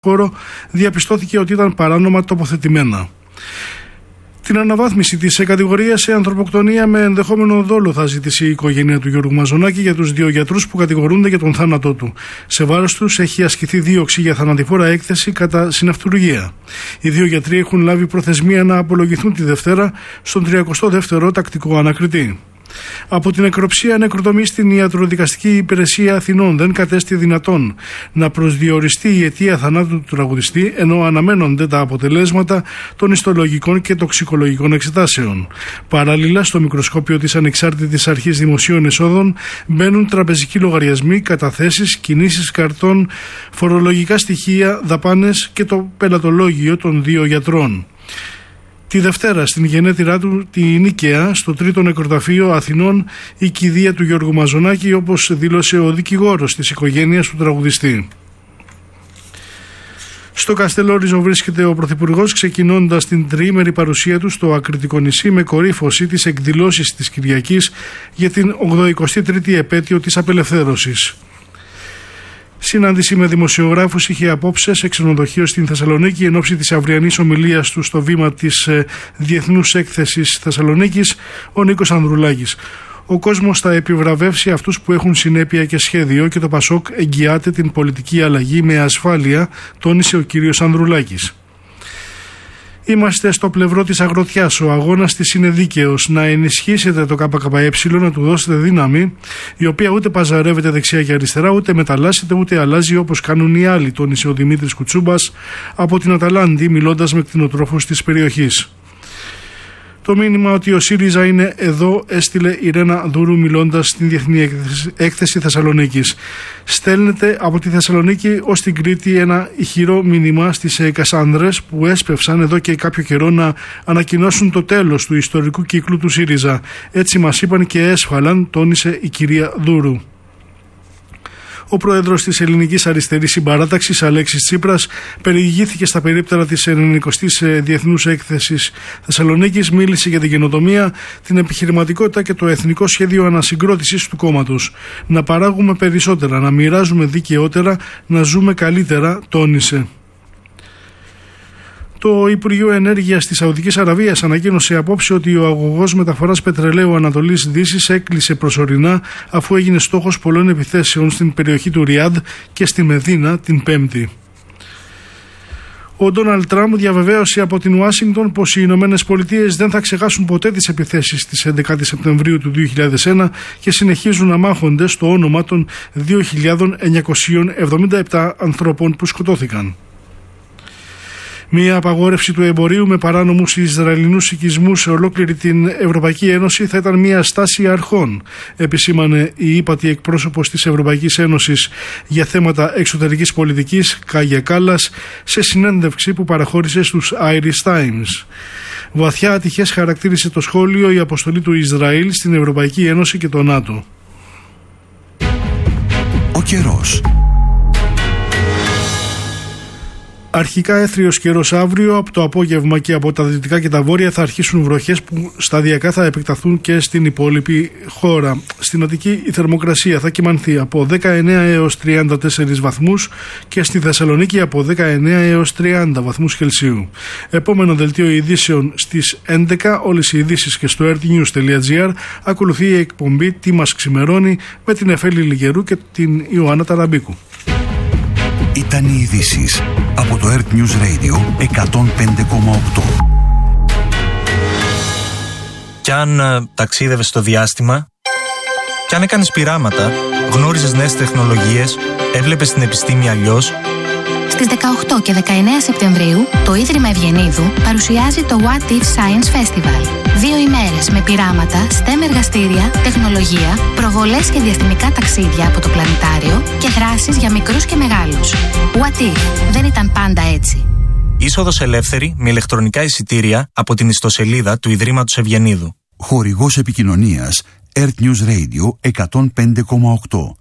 χώρο διαπιστώθηκε ότι ήταν παράνομα τοποθετημένα. Την αναβάθμιση της κατηγορίας σε ανθρωποκτονία με ενδεχόμενο δόλο θα ζητήσει η οικογένεια του Γιώργου Μαζονάκη για τους δύο γιατρούς που κατηγορούνται για τον θάνατό του. Σε βάρος τους έχει ασκηθεί δίωξη για θανατηφόρα έκθεση κατά συναυτουργία. Οι δύο γιατροί έχουν λάβει προθεσμία να απολογηθούν τη Δευτέρα στον 32ο τακτικό ανακριτή. Από την νεκροψία νεκροτομή στην Ιατροδικαστική Υπηρεσία Αθηνών δεν κατέστη δυνατόν να προσδιοριστεί η αιτία θανάτου του τραγουδιστή, ενώ αναμένονται τα αποτελέσματα των ιστολογικών και τοξικολογικών εξετάσεων. Παράλληλα, στο μικροσκόπιο της Ανεξάρτητης Αρχής Δημοσίων Εσόδων μπαίνουν τραπεζικοί λογαριασμοί, καταθέσεις, κινήσεις καρτών, φορολογικά στοιχεία, δαπάνες και το πελατολόγιο των δύο γιατρών. Τη Δευτέρα στην γενέτειρά του τη Νίκαια, στο τρίτο νεκροταφείο Αθηνών, η κηδεία του Γιώργου Μαζονάκη, όπως δήλωσε ο δικηγόρος της οικογένειας του τραγουδιστή. Στο Καστελόριζο βρίσκεται ο Πρωθυπουργός, ξεκινώντας την τριήμερη παρουσία του στο Ακριτικό νησί με κορύφωση τις εκδηλώσεις της Κυριακής για την 83η επέτειο της απελευθέρωσης. Συνάντηση με δημοσιογράφους είχε απόψε σε ξενοδοχείο στην Θεσσαλονίκη εν ώψη της αυριανής ομιλίας του στο βήμα της Διεθνούς Έκθεσης Θεσσαλονίκης, ο Νίκος Ανδρουλάκης. Ο κόσμος θα επιβραβεύσει αυτούς που έχουν συνέπεια και σχέδιο και το Πασόκ εγγυάται την πολιτική αλλαγή με ασφάλεια, τόνισε ο κύριος Ανδρουλάκης. Είμαστε στο πλευρό της αγροτιάς. Ο αγώνας της είναι δίκαιος. Να ενισχύσετε το ΚΚΕ, να του δώσετε δύναμη, η οποία ούτε παζαρεύεται δεξιά και αριστερά, ούτε μεταλλάσσεται, ούτε αλλάζει όπως κάνουν οι άλλοι, τόνισε ο Δημήτρης Κουτσούμπας από την Αταλάντη, μιλώντας με κτηνοτρόφους της περιοχής. Το μήνυμα ότι ο ΣΥΡΙΖΑ είναι εδώ έστειλε η Ρένα Δούρου μιλώντας στην Διεθνή Έκθεση Θεσσαλονίκης. Στέλνεται από τη Θεσσαλονίκη ως την Κρήτη ένα ηχηρό μήνυμα στις Κασάνδρες που έσπευσαν εδώ και κάποιο καιρό να ανακοινώσουν το τέλος του ιστορικού κύκλου του ΣΥΡΙΖΑ. Έτσι μας είπαν και έσφαλαν, τόνισε η κυρία Δούρου. Ο πρόεδρος της Ελληνικής Αριστερής Συμπαράταξης, Αλέξης Τσίπρας, περιηγήθηκε στα περίπτερα της 90ης Διεθνούς Έκθεσης Θεσσαλονίκης, μίλησε για την καινοτομία, την επιχειρηματικότητα και το εθνικό σχέδιο ανασυγκρότησης του κόμματος. Να παράγουμε περισσότερα, να μοιράζουμε δικαιότερα, να ζούμε καλύτερα, τόνισε. Το Υπουργείο Ενέργειας της Σαουδικής Αραβίας ανακοίνωσε απόψε ότι ο αγωγός μεταφοράς πετρελαίου Ανατολής Δύσης έκλεισε προσωρινά αφού έγινε στόχος πολλών επιθέσεων στην περιοχή του Ριάντ και στη Μεδίνα την Πέμπτη. Ο Ντόναλντ Τραμπ διαβεβαίωσε από την Ουάσιγκτον πως οι Ηνωμένες Πολιτείες δεν θα ξεχάσουν ποτέ τις επιθέσεις της 11 Σεπτεμβρίου του 2001 και συνεχίζουν να μάχονται στο όνομα των 2.977 ανθρώπων που σκοτώθηκαν. Μια απαγόρευση του εμπορίου με παράνομους Ισραηλινούς οικισμούς σε ολόκληρη την Ευρωπαϊκή Ένωση θα ήταν μια στάση αρχών, επισήμανε η ύπατη εκπρόσωπος της Ευρωπαϊκής Ένωσης για θέματα εξωτερικής πολιτικής, Κάγια Κάλλας, σε συνέντευξη που παραχώρησε στους Irish Times. Βαθιά ατυχές χαρακτήρισε το σχόλιο η αποστολή του Ισραήλ στην Ευρωπαϊκή Ένωση και το ΝΑΤΟ. Ο καιρός. Αρχικά έθριος καιρός αύριο, από το απόγευμα και από τα δυτικά και τα βόρεια θα αρχίσουν βροχές που σταδιακά θα επεκταθούν και στην υπόλοιπη χώρα. Στην Αττική η θερμοκρασία θα κυμανθεί από 19 έως 34 βαθμούς και στη Θεσσαλονίκη από 19 έως 30 βαθμούς Κελσίου. Επόμενο δελτίο ειδήσεων στις 11, όλες οι ειδήσεις και στο rtnews.gr. Ακολουθεί η εκπομπή «Τι μας ξημερώνει» με την Εφέλη Λιγερού και την Ιωάννα Ταραμπίκου. Ήταν οι ειδήσεις από το Earth News Radio 105,8. Κι αν ταξίδευες στο διάστημα, κι αν έκανες πειράματα, γνώριζες νέες τεχνολογίες, έβλεπες την επιστήμη αλλιώς. Στις 18 και 19 Σεπτεμβρίου, το Ίδρυμα Ευγενίδου παρουσιάζει το What If Science Festival. 2 ημέρες με πειράματα, STEM εργαστήρια, τεχνολογία, προβολές και διαστημικά ταξίδια από το πλανητάριο και δράσεις για μικρούς και μεγάλους. What If, δεν ήταν πάντα έτσι. Είσοδος ελεύθερη με ηλεκτρονικά εισιτήρια από την ιστοσελίδα του Ιδρύματος Ευγενίδου. Χορηγός επικοινωνίας Earth News Radio 105,8.